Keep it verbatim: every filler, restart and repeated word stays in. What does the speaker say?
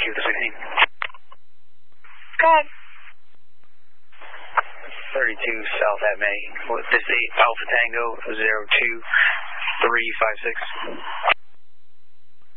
thirty-two, the sixteen. Go ahead. thirty-two, South at May. This is Alpha Tango, zero two three five six.